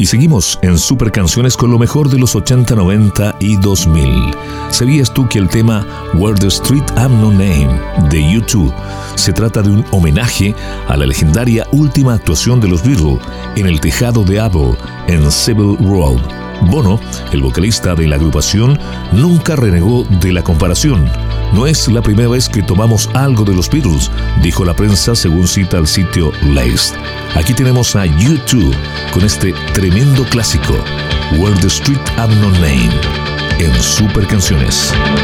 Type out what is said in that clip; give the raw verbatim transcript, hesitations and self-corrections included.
Y seguimos en Super Canciones con lo mejor de los ochenta, noventa y dos mil. ¿Sabías tú que el tema Where the Street Have No Name de U dos se trata de un homenaje a la legendaria última actuación de los Beatles en el tejado de Apple en Savile Row? Bono, el vocalista de la agrupación, nunca renegó de la comparación. No es la primera vez que tomamos algo de los Beatles, dijo la prensa según cita el sitio Laced. Aquí tenemos a U dos con este tremendo clásico, Where the Street Have No Name, en Super Canciones.